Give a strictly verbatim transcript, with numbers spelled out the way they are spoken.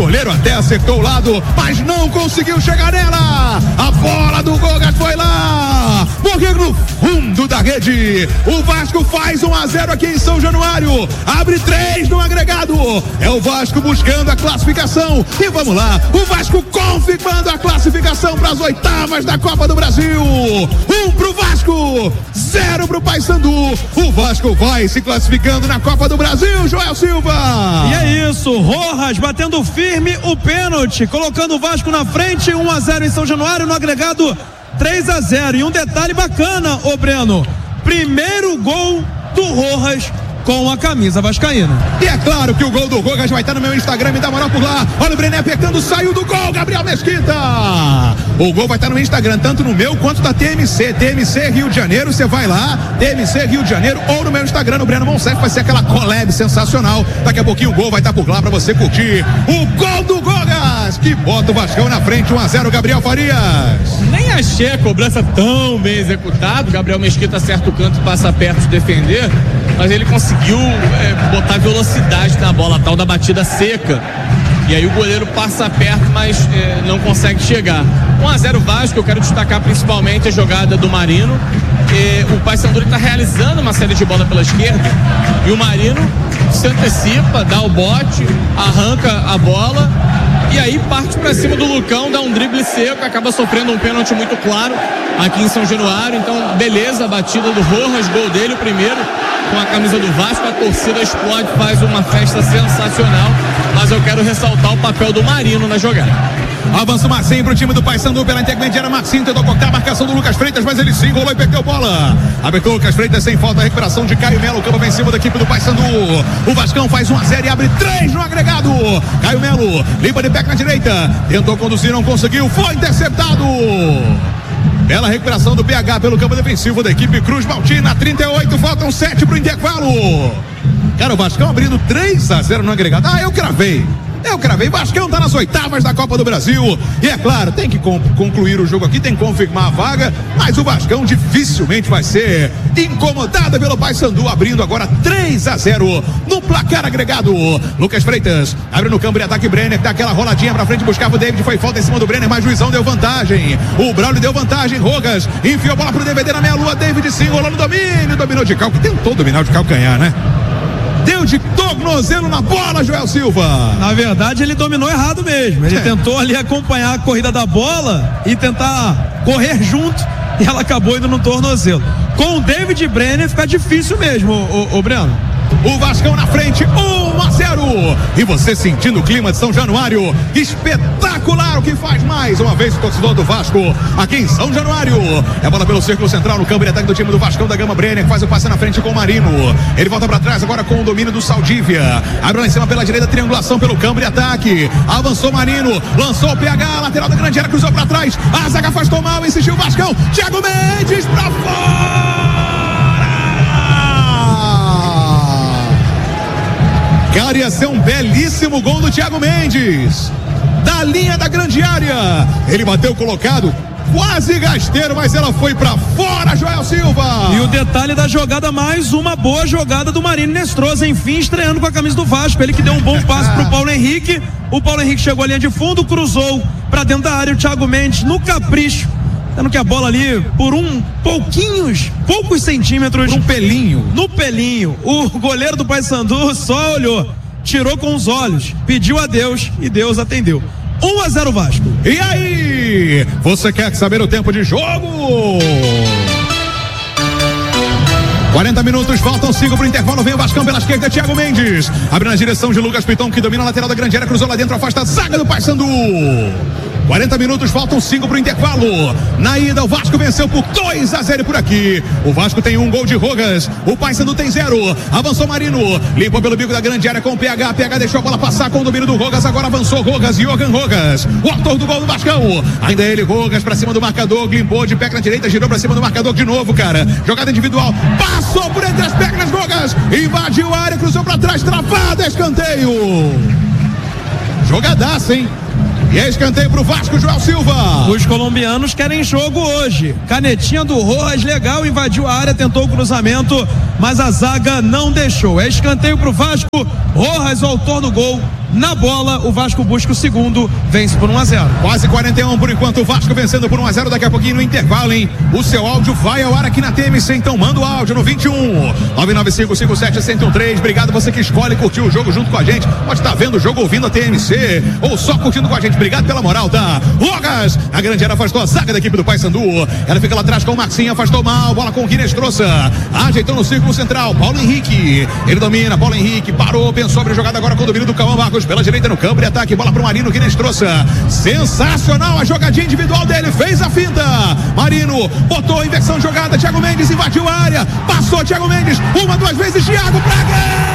goleiro até acertou o lado, mas não conseguiu chegar nela. A bola do Gogas foi lá, morreu no fundo da rede. O Vasco faz um a zero aqui em São Januário, abre três no agregado. É o Vasco buscando a classificação. E vamos lá, o Vasco confirmando a classificação para as oitavas da Copa do Brasil. Um pro Vasco, zero pro Paysandu. O Vasco vai se classificando na Copa do Brasil, Joel Silva. E é isso, Rojas batendo firme o pênalti, colocando o Vasco na frente, um a zero em São Januário, no agregado três a zero. E um detalhe bacana, ô Breno, primeiro gol do Rojas com a camisa vascaína. E é claro que o gol do Rojas vai estar no meu Instagram, me dá moral por lá. Olha o Brené apertando, saiu do gol, Gabriel Mesquita. O gol vai estar no meu Instagram, tanto no meu quanto da T M C, T M C Rio de Janeiro. Você vai lá, T M C Rio de Janeiro, ou no meu Instagram, no Breno Monsef, vai ser aquela collab sensacional. Daqui a pouquinho o gol vai estar por lá pra você curtir. O gol do Gogas, que bota o Vascão na frente, um a zero, Gabriel Farias. Nem achei a cobrança tão bem executada. Gabriel Mesquita acerta o canto e passa perto de defender, mas ele conseguiu é, botar velocidade na bola, tal da batida seca. E aí o goleiro passa perto, mas é, não consegue chegar. um a zero Vasco. Eu quero destacar principalmente a jogada do Marino. E o Paysandu está realizando uma série de bola pela esquerda e o Marino se antecipa, dá o bote, arranca a bola e aí parte para cima do Lucão, dá um drible seco, acaba sofrendo um pênalti muito claro aqui em São Januário. Então, beleza, a batida do Rojas, gol dele, o primeiro com a camisa do Vasco. A torcida explode, faz uma festa sensacional, mas eu quero ressaltar o papel do Marino na jogada. Avança o Marcinho pro time do Paysandu pela intermediária. Marcinho tentou cortar a marcação do Lucas Freitas, mas ele se enrolou e perdeu bola. Abertou o Lucas Freitas sem falta, a recuperação de Caio Melo. O campo vem em cima da equipe do Paysandu. O Vascão faz um a zero e abre três no agregado. Caio Melo limpa de pé na direita, tentou conduzir, não conseguiu, foi interceptado. Bela recuperação do P H pelo campo defensivo da equipe Cruz Maltina. trinta e oito, faltam sete pro intervalo. Cara, o Vascão abrindo três a zero no agregado. Ah, eu cravei. Eu cravei, Vascão tá nas oitavas da Copa do Brasil. E é claro, tem que concluir o jogo aqui, tem que confirmar a vaga, mas o Vascão dificilmente vai ser incomodado pelo Paysandu, abrindo agora três a zero no placar agregado. Lucas Freitas abre no campo de ataque, Brenner dá aquela roladinha pra frente, buscava o David, foi falta em cima do Brenner, mas o juizão deu vantagem. O Braulio deu vantagem, Rogas enfiou a bola pro D V D na meia-lua, David se enrolou no domínio, dominou de calco, tentou dominar de calcanhar, né? Deu de tornozelo na bola, Joel Silva. Na verdade, ele dominou errado mesmo. Ele é. tentou ali acompanhar a corrida da bola e tentar correr junto, e ela acabou indo no tornozelo. Com o David Brenner fica difícil mesmo, o, o, o Breno. O Vascão na frente, um a zero. E você sentindo o clima de São Januário, espetacular, o que faz mais uma vez o torcedor do Vasco aqui em São Januário. É bola pelo círculo central no campo de ataque do time do Vascão da Gama. Brenner faz o passe na frente com o Marino. Ele volta pra trás agora com o domínio do Saldívia. Abre lá em cima pela direita, triangulação pelo campo de ataque. Avançou Marino, lançou o P H, lateral da grande área, cruzou pra trás. A zaga afastou mal, insistiu o Vascão. Thiago Mendes pra fora. Cara, ia ser um belíssimo gol do Thiago Mendes, da linha da grande área. Ele bateu colocado, quase rasteiro, mas ela foi pra fora, Joel Silva. E o detalhe da jogada, mais uma boa jogada do Marino Nestroza, enfim, estreando com a camisa do Vasco. Ele que deu um bom passe pro Paulo Henrique. O Paulo Henrique chegou à linha de fundo, cruzou pra dentro da área. O Thiago Mendes no capricho, dando que a bola ali por um pouquinhos, poucos centímetros, um pelinho, no pelinho. O goleiro do Paysandu só olhou, tirou com os olhos, pediu a Deus e Deus atendeu. um a zero Vasco. E aí, você quer saber o tempo de jogo? quarenta minutos, faltam cinco pro intervalo. Vem o Vascão pela esquerda, Thiago Mendes abre na direção de Lucas Piton, que domina a lateral da grande área, cruzou lá dentro, afasta a zaga do Paysandu. quarenta minutos, faltam cinco pro intervalo. Na ida, o Vasco venceu por dois a zero por aqui. O Vasco tem um gol de Rogas, o Paysandu tem zero. Avançou Marino, limpou pelo bico da grande área com o P H. P H deixou a bola passar com o domínio do Rogas. Agora avançou Rogas, Johan Rogas, o autor do gol do Vascão. Ainda ele, Rogas, pra cima do marcador, limpou de pé na direita, girou pra cima do marcador de novo, cara. Jogada individual, passou por entre as pernas, Rogas, invadiu a área, cruzou pra trás, travada, escanteio. Jogadaça, hein? E é escanteio pro Vasco, Joel Silva. Os colombianos querem jogo hoje. Canetinha do Rojas, legal, invadiu a área, tentou o cruzamento, mas a zaga não deixou. É escanteio pro Vasco. Rojas, o autor do gol, na bola, o Vasco busca o segundo, vence por um a zero. Quase quarenta e um por enquanto, o Vasco vencendo por um a zero, daqui a pouquinho no intervalo, hein? O seu áudio vai ao ar aqui na T M C, então manda o áudio no vinte e um, nove nove cinco cinco sete zero zero um três. Obrigado você que escolhe curtir o jogo junto com a gente, pode estar vendo o jogo ouvindo a T M C, ou só curtindo com a gente, obrigado pela moral, tá? Lucas, a grande área afastou a zaga da equipe do Paysandu, ela fica lá atrás com o Marcinho, afastou mal, bola com o Guinness Trouxa, ajeitou no círculo central, Paulo Henrique, ele domina, Paulo Henrique, parou, pensou sobre a jogada agora com o domínio do Cauã Marcos, pela direita no campo de ataque, bola pro Marino, Guinness Trouxa, sensacional a jogadinha individual dele, fez a finta, Marino, botou a inversão de jogada, Thiago Mendes invadiu a área, passou Thiago Mendes, uma, duas vezes, Thiago pra gol!